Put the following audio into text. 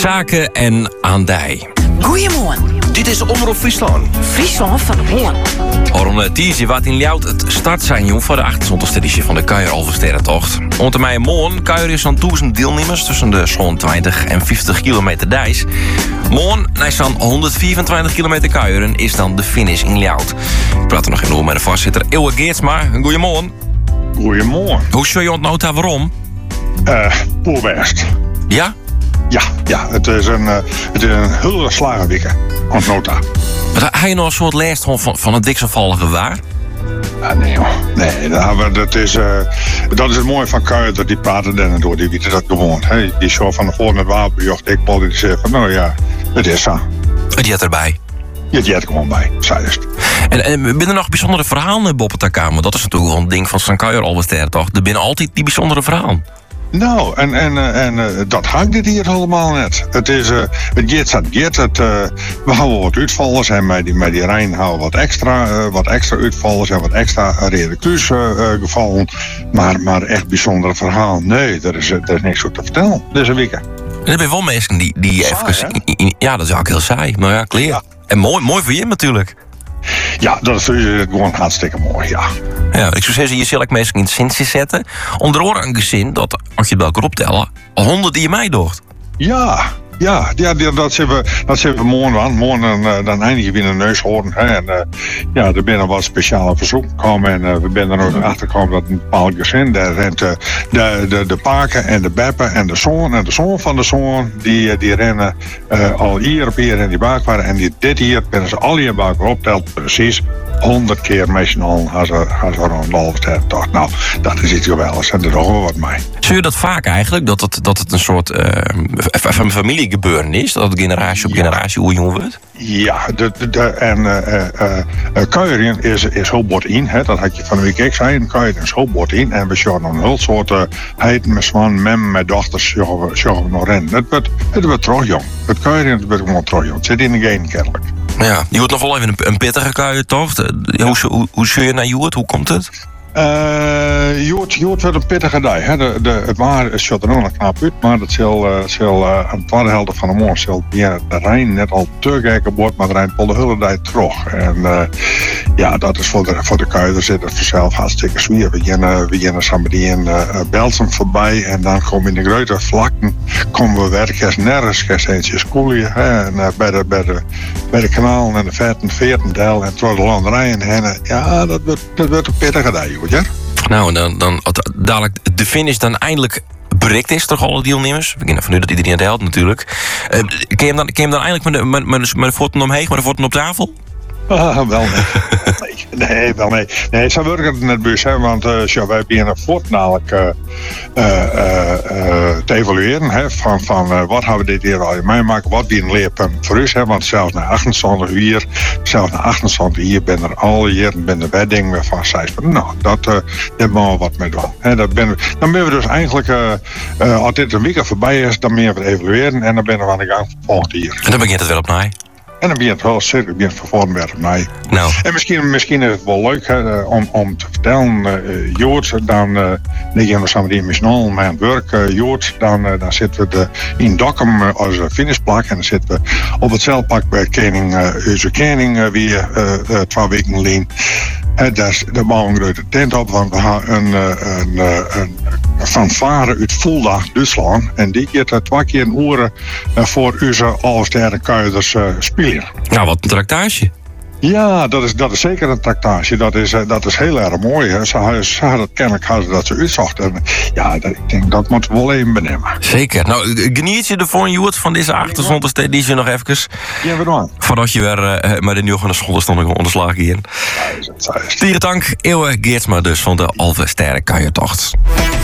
Zaken en aandij. Goedemorgen. Dit is Omroep Friesland. Friesland van de Hoorn. Om tizi wat in Ljout het start zijn jong voor de 28e editie van de Kuier-Alversterrentocht. Onder mij morgen kuier is zo'n 1000 deelnemers tussen de zo'n 20 en 50 kilometer dijs. Morgen, na zo'n 124 kilometer kuieren, is dan de finish in Ljout. Ik praat er nog in over met de voorzitter Eeuwe Geertsma. Goedemorgen. Goedemorgen. Hoe zul je ontnota waarom? Poelbest. Ja? Ja, het is een hele slagenwikke. Ontnota. Heb je nog een soort lijst van het wisselvallige waar? Nee, joh. Nee, dat is het mooie van Kuijer, dat die praten dan door, die weten dat gewoon. Hey, die show van de volgende het wapenjocht, ik Paul, die zegt van, nou ja, het is zo. Het jet erbij. Je jet gewoon bij, zei het. En binnen er nog bijzondere verhalen, Bob het Kamer? Dat is natuurlijk wel een ding van St. Kuijer toch? Er binnen altijd die bijzondere verhalen. Nou, en dat hangt dit hier helemaal net. Het is, het jet. We houden wat uitvallers en met die Rijn houden wat extra uitvallers en wat extra redacteursgevallen. Maar echt bijzondere verhaal. Nee, er is niks op te vertellen deze week. En er zijn wel mensen die saai, even... Ja, dat is ook heel saai. Maar ja, clear. Ja. En mooi voor je natuurlijk. Ja, dat is gewoon hartstikke mooi, ja. Ja, ik zou zeggen, je zal ik mensen in het zin zetten. Onder andere een gezin dat, als je het bij elkaar optellen, 100 die je mij docht. Ja, dat zijn we morgen aan. Morgen dan eindig je weer een neushoorn. En er binnen wat speciale verzoeken gekomen. En we zijn er ook achter gekomen dat een bepaald gezin, daar rent de paken en de beppen en de zoon. En de zoon van de zoon, die rennen al hier op hier in die baak waren. En dit hier, binnen ze al hier bij elkaar optelt, precies 100 keer met z'n allen als ze rond de Alversterrentocht. Nou, dat is iets geweldigs. En er nog wel wat mee. Zie je dat vaak eigenlijk? Dat het een soort familiegebeuren is? Dat het generatie op generatie hoe jong wordt? Ja, kuieren is heel bot in. Hè? Dat had je van de week ook zei. Kuieren is heel bot in. En we zien een heel soort heiden met zwan, met dochters, we nog rennen. Het wordt terug jong. Het kuieren wordt gewoon terug jong. Het zit in de genen kennelijk. Ja, je wordt nog wel even een pittige kuiertocht. Hoe zul je naar Joert? Hoe komt het? Joert wordt een pittige dag. Het waar zit er nog een knap uit, maar dat zal aan de tweede helft van de morgen zal de Rijn net al te kijken wordt, maar de Rijn vol de hele dag terug. En dat is voor de kuier zit het vanzelf hartstikke zwaar. We gaan samen in Belsum voorbij en dan komen in de grote vlakten komen we werken nergens eentje schoolje en bij de kanalen en de 14 deel en door de landerijen heen. Ja, dat wordt een pittige dag. Ja? Nou, en dan dadelijk de finish dan eindelijk bereikt is, toch alle deelnemers? We beginnen van nu dat iedereen het helpt natuurlijk. Kun je hem dan eindelijk met de voeten omheen, met de voeten op tafel? Wel nee. Nee, zo werkt het net bus, hè, want wij beginnen voortdurend te evalueren, hè, van wat hebben we dit hier al meemaken, wat wie een leerpunt voor ons, hè, want zelfs na 28 uur ben er al jaren ben de wedding van 6. Nou, daar moeten we wat mee doen. Hè, dan ben we dus eigenlijk, als dit een week voorbij is, dan meer we evalueren en dan ben we aan de gang voor volgend jaar. En dan begint het wel op naai. En dan begint het wel zeker van voren weer opnieuw. Nou. En misschien is het wel leuk om te vertellen, Joort, dan gaan we samen met z'n allen aan het werk. Joort, dan zitten we in Dokkum als finishplak en dan zitten we op het zeilpak bij onze koning weer 2 weken lang. Daar bouwen we een grote tent op, want we gaan een fanfare uit Fulda, Duitsland. En die gaat 2 keer een uur voor onze Alversterrenkuierders spelen. Nou, wat een tractage. Ja, dat is zeker een tractage. Dat is heel erg mooi. Hè. Kennelijk hadden ze dat ze uitzochten. Ja, ik denk dat moeten we wel even benemen. Zeker. Nou, geniet je ervoor, Joert, van deze achtergrondeditie nog even? Ja, bedankt. Voordat je weer met de nieuwe zondagstond onderslag hier. Tieren dank, Eeuwe Geertsma dus van de Alversterrenkuiertocht.